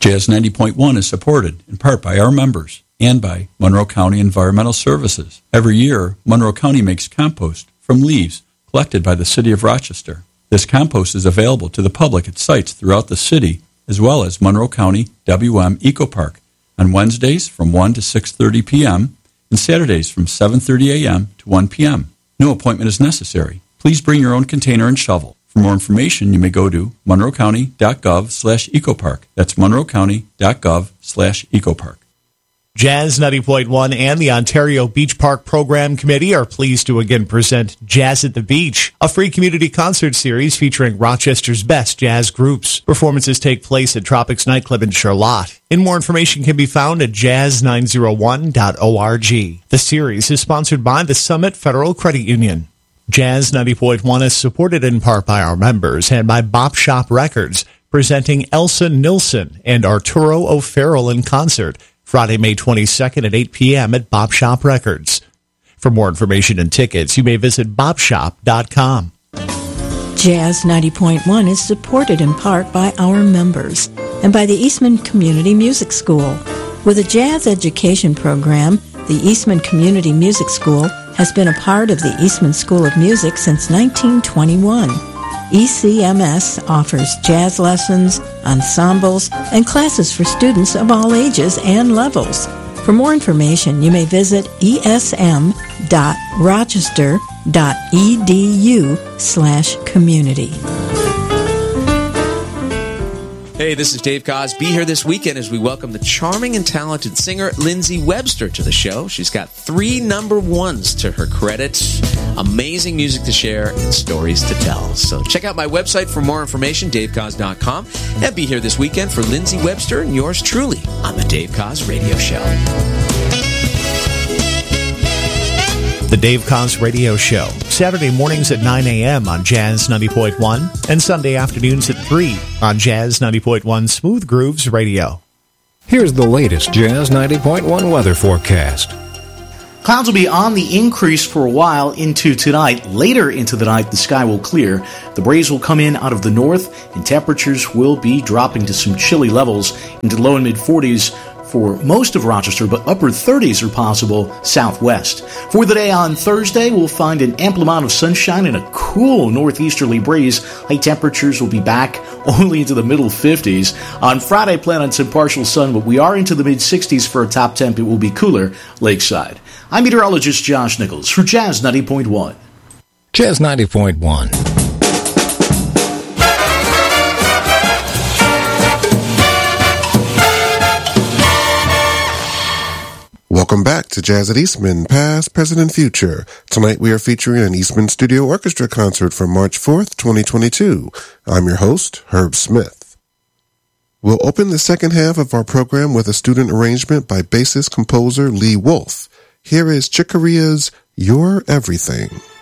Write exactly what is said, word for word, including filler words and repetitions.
Jazz ninety point one is supported in part by our members and by Monroe County Environmental Services. Every year, Monroe County makes compost from leaves collected by the City of Rochester. This compost is available to the public at sites throughout the city, as well as Monroe County W M Eco Park on Wednesdays from one to six thirty p.m. and Saturdays from seven thirty a.m. to one p.m. No appointment is necessary. Please bring your own container and shovel. For more information, you may go to monroecounty.gov slash ecopark. That's monroecounty.gov slash ecopark. Jazz ninety point one and the Ontario Beach Park Program Committee are pleased to again present Jazz at the Beach, a free community concert series featuring Rochester's best jazz groups. Performances take place at Tropics Nightclub in Charlotte. And more information can be found at jazz nine oh one dot org. The series is sponsored by the Summit Federal Credit Union. Jazz ninety point one is supported in part by our members and by Bop Shop Records, presenting Elsa Nilsson and Arturo O'Farrell in concert Friday, May twenty-second at eight p.m. at Bop Shop Records. For more information and tickets, you may visit bop shop dot com. Jazz ninety point one is supported in part by our members and by the Eastman Community Music School. With a jazz education program, the Eastman Community Music School has been a part of the Eastman School of Music since nineteen twenty-one. E C M S offers jazz lessons, ensembles, and classes for students of all ages and levels. For more information, you may visit esm.rochester.edu slash community. Hey, this is Dave Koz. Be here this weekend as we welcome the charming and talented singer Lindsay Webster to the show. She's got three number ones to her credit, amazing music to share, and stories to tell. So check out my website for more information, dave koz dot com, and be here this weekend for Lindsay Webster and yours truly on the Dave Koz Radio Show. The Dave Koz Radio Show, Saturday mornings at nine a.m. on Jazz ninety point one and Sunday afternoons at three on Jazz ninety point one Smooth Grooves Radio. Here's the latest Jazz ninety point one weather forecast. Clouds will be on the increase for a while into tonight. Later into the night, the sky will clear. The breeze will come in out of the north, and temperatures will be dropping to some chilly levels into the low and mid-forties for most of Rochester, but upper thirties are possible southwest. For the day on Thursday, we'll find an ample amount of sunshine and a cool northeasterly breeze. High temperatures will be back only into the middle fifties. On Friday, plan on some partial sun, but we are into the mid-sixties for a top temp. It will be cooler lakeside. I'm meteorologist Josh Nichols for Jazz ninety point one. Jazz ninety point one. Welcome back to Jazz at Eastman, Past, Present, and Future. Tonight we are featuring an Eastman Studio Orchestra concert from March fourth, twenty twenty-two. I'm your host, Herb Smith. We'll open the second half of our program with a student arrangement by bassist-composer Lee Wolf. Here is Chick Corea's You're Everything.